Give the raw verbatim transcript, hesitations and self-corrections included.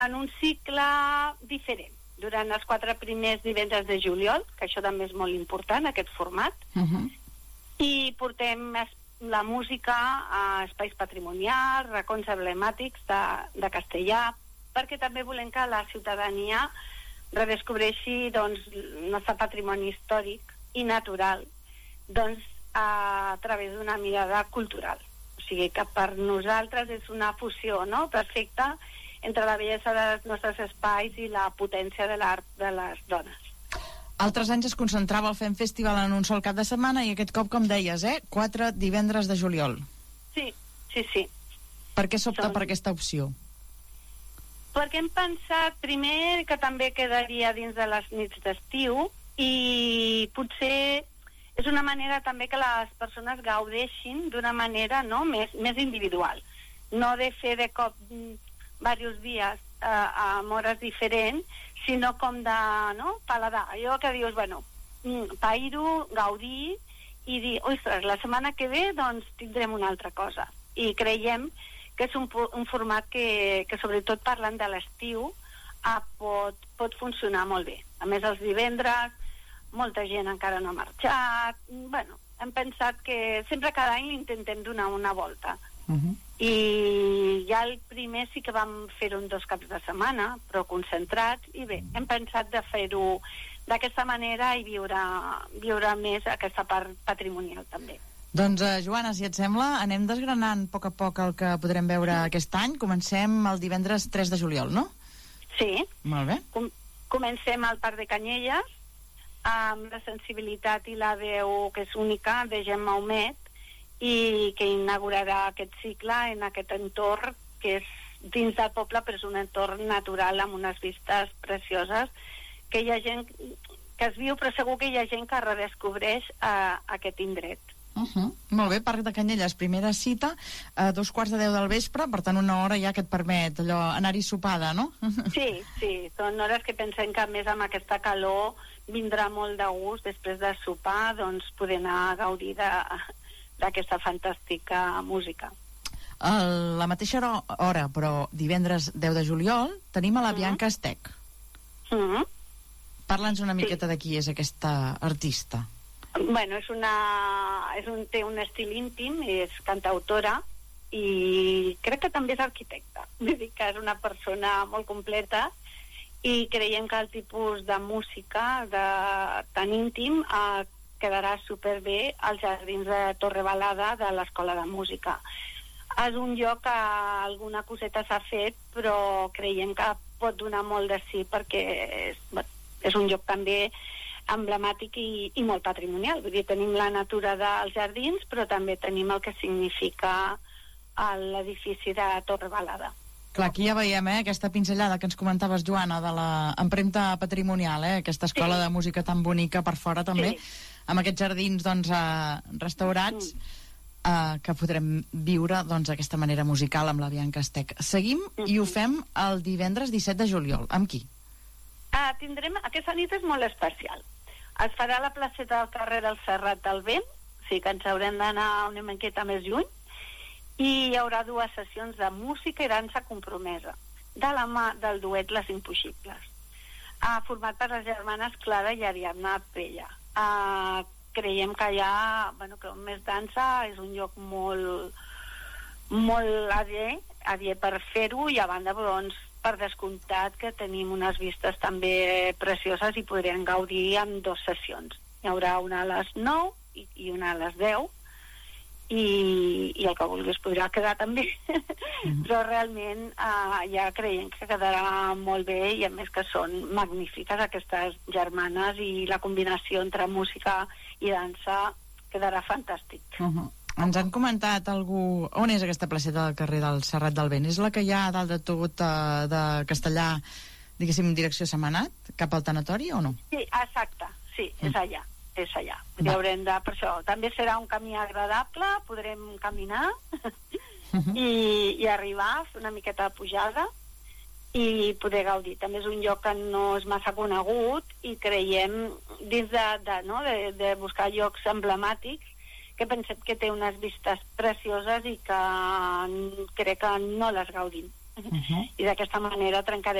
en un cicle diferent durant els quatre primers divendres de juliol, que això també és molt important, aquest format, uh-huh. i portem la música a espais patrimonials, racons emblemàtics de, de castellà, perquè també volem que la ciutadania redescobreixi doncs, el nostre patrimoni històric i natural doncs, a través d'una mirada cultural. O sigui que per nosaltres és una fusió, no?, perfecta entre la bellesa dels nostres espais i la potència de l'art de les dones. Altres anys es concentrava el Fem Festival en un sol cap de setmana i aquest cop, com deies, eh, quatre divendres de juliol. Sí, sí, sí. Per què s'opta Són... per aquesta opció? Perquè hem pensat, primer, que també quedaria dins de les nits d'estiu i potser és una manera també que les persones gaudeixin d'una manera, no?, més, més individual. No de fer de cop diversos dies eh, amb hores diferents, sinó com de, no?, paladar. Allò que dius, bueno, pair-ho, gaudir i dir, ostres, la setmana que ve doncs tindrem una altra cosa. I creiem que és un, un format que, que sobretot parlant de l'estiu eh, pot, pot funcionar molt bé. A més, els divendres molta gent encara no ha marxat. Bueno, hem pensat que sempre cada any intentem donar una volta. Uh-huh. I ja el primer sí que vam fer-ho en dos caps de setmana, però concentrats, i bé, hem pensat de fer-ho d'aquesta manera i viure, viure més aquesta part patrimonial també. Doncs, eh, Joana, si et sembla, anem desgranant a poc a poc el que podrem veure sí. aquest any. Comencem el divendres tres de juliol, no? Sí. Molt bé. Com- comencem al Parc de Canyelles, amb la sensibilitat i la veu que és única de Gemma Humet i que inaugurarà aquest cicle en aquest entorn que és dins del poble, però és un entorn natural amb unes vistes precioses que hi ha gent que es viu, però segur que hi ha gent que redescobreix uh, aquest indret. Uh-huh. Molt bé, Parc de Canyelles, primera cita a dos quarts de deu del vespre, per tant una hora ja que et permet allò, anar-hi sopada, no? Sí, sí, són hores que pensem que a més amb aquesta calor vindrà molt de gust després de sopar, doncs poder anar a gaudir de, d'aquesta fantàstica música. A la mateixa hora, però divendres deu de juliol, tenim a la Bianca uh-huh. Estec. Uh-huh. Parla'ns una miqueta sí. de qui és aquesta artista. Bueno, és una, és un, té un estil íntim, és cantautora i crec que també és arquitecta. Vull dir que és una persona molt completa i creiem que el tipus de música de, tan íntim eh, quedarà superbé als jardins de Torrebalada de l'Escola de Música. És un lloc que alguna coseta s'ha fet, però creiem que pot donar molt de sí perquè és, és un lloc també emblemàtic i, i molt patrimonial. Vull dir, tenim la natura dels jardins, però també tenim el que significa l'edifici de Torrebalada. Clar, aquí ja veiem eh, aquesta pinzellada que ens comentaves, Joana, de l'empremta patrimonial, eh, aquesta escola sí. de música tan bonica per fora també, sí. amb aquests jardins doncs, eh, restaurats, mm. eh, que podrem viure doncs, aquesta manera musical amb la Bianca Estec. Seguim mm-hmm. i ho fem el divendres disset de juliol. Amb qui? Ah, tindrem, aquesta nit és molt especial. Es farà a la placeta del carrer del Serrat del Vent, o sigui que ens haurem d'anar una miqueta més lluny, i hi haurà dues sessions de música i dansa compromesa, de la mà del duet Les Impossibles, ah, format per les germanes Clara i Ariadna Pella. Ah, creiem que hi ha, bueno, que més dansa és un lloc molt, molt adient, adient per fer-ho, i a banda, doncs, per descomptat que tenim unes vistes també precioses i podrem gaudir amb dues sessions. Hi haurà una a les nou i, i una a les deu i, i el que vulguis podrà quedar també. Mm-hmm. Però realment eh, ja creiem que quedarà molt bé i a més que són magnífiques aquestes germanes i la combinació entre música i dansa quedarà fantàstic. Uh-huh. Ens han comentat algú... On és aquesta placeta del carrer del Serrat del Vent? És la que hi ha a dalt de tot uh, de Castellà, diguéssim, direcció Setmanat, cap al tanatori o no? Sí, exacte, sí, mm. és allà, és allà. Haurem de, per això, també serà un camí agradable, podrem caminar uh-huh. i, i arribar una miqueta de pujada i poder gaudir. També és un lloc que no és massa conegut i creiem, dins de, de, no, de, de buscar llocs emblemàtics, que pensem que té unes vistes precioses i que crec que no les gaudim. Uh-huh. I d'aquesta manera trencarem